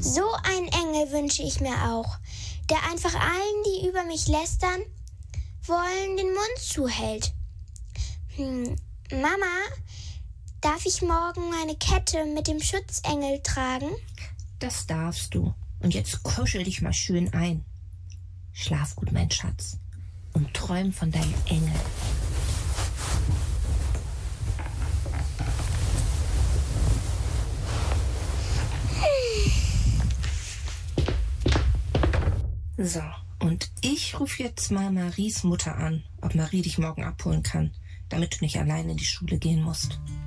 So einen Engel wünsche ich mir auch, der einfach allen, die über mich lästern wollen, den Mund zuhält. Mama, darf ich morgen eine Kette mit dem Schutzengel tragen? Das darfst du. Und jetzt kuschel dich mal schön ein. Schlaf gut, mein Schatz, und träum von deinem Engel. So, und ich rufe jetzt mal Maries Mutter an, ob Marie dich morgen abholen kann, damit du nicht allein in die Schule gehen musst.